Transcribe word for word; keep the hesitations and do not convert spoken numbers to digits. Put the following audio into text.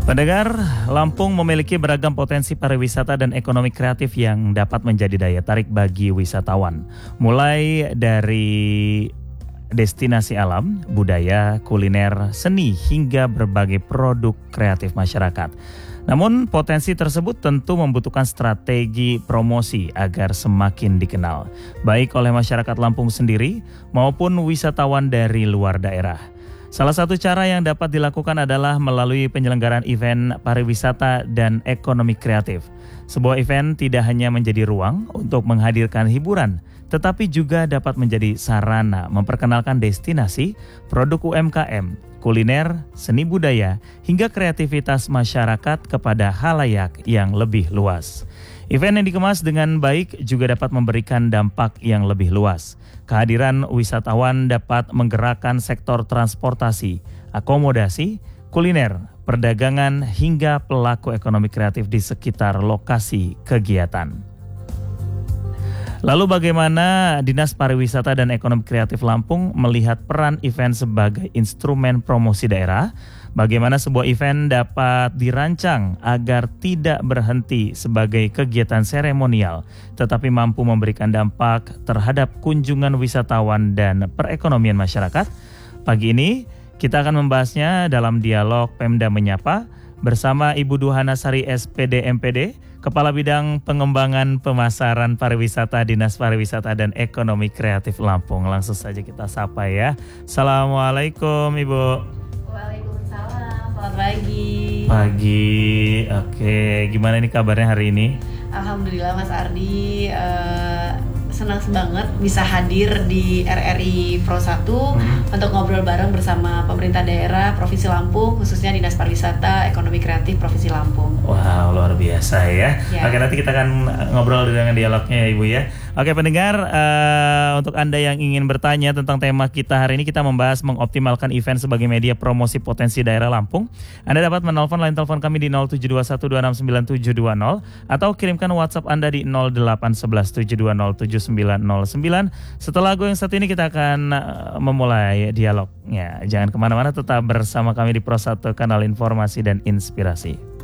Pendengar, Lampung memiliki beragam potensi pariwisata dan ekonomi kreatif yang dapat menjadi daya tarik bagi wisatawan. Mulai dari destinasi alam, budaya, kuliner, seni, hingga berbagai produk kreatif masyarakat. Namun potensi tersebut tentu membutuhkan strategi promosi agar semakin dikenal, baik oleh masyarakat Lampung sendiri maupun wisatawan dari luar daerah. Salah satu cara yang dapat dilakukan adalah melalui penyelenggaraan event pariwisata dan ekonomi kreatif. Sebuah event tidak hanya menjadi ruang untuk menghadirkan hiburan, tetapi juga dapat menjadi sarana memperkenalkan destinasi, produk U M K M, kuliner, seni budaya, hingga kreativitas masyarakat kepada khalayak yang lebih luas. Event yang dikemas dengan baik juga dapat memberikan dampak yang lebih luas. Kehadiran wisatawan dapat menggerakkan sektor transportasi, akomodasi, kuliner, perdagangan, hingga pelaku ekonomi kreatif di sekitar lokasi kegiatan. Lalu bagaimana Dinas Pariwisata dan Ekonomi Kreatif Lampung melihat peran event sebagai instrumen promosi daerah? Bagaimana sebuah event dapat dirancang agar tidak berhenti sebagai kegiatan seremonial, tetapi mampu memberikan dampak terhadap kunjungan wisatawan dan perekonomian masyarakat? Pagi ini kita akan membahasnya dalam dialog Pemda Menyapa bersama Ibu Duhanasari S P D M P D, Kepala Bidang Pengembangan Pemasaran Pariwisata Dinas Pariwisata dan Ekonomi Kreatif Lampung. Langsung saja kita sapa ya. Assalamualaikum Ibu. Waalaikumsalam, selamat pagi. Pagi, oke. Gimana nih kabarnya hari ini? Alhamdulillah Mas Ardi, uh, senang banget bisa hadir di R R I Pro satu hmm. untuk ngobrol bareng bersama pemerintah daerah Provinsi Lampung, khususnya Dinas Pariwisata Ekonomi Kreatif Provinsi Lampung. Wow, luar biasa ya. ya. Oke, nanti kita akan ngobrol dengan dialognya ya Ibu ya. Oke pendengar, uh, untuk Anda yang ingin bertanya tentang tema kita hari ini, kita membahas mengoptimalkan event sebagai media promosi potensi daerah Lampung. Anda dapat menelpon line telepon kami di nol tujuh dua satu dua enam sembilan tujuh dua nol atau kirimkan WhatsApp Anda di nol delapan satu satu tujuh dua nol tujuh sembilan nol sembilan. Setelah gue yang satu ini kita akan uh, memulai dialognya. Jangan kemana-mana, tetap bersama kami di Pro satu, kanal informasi dan inspirasi.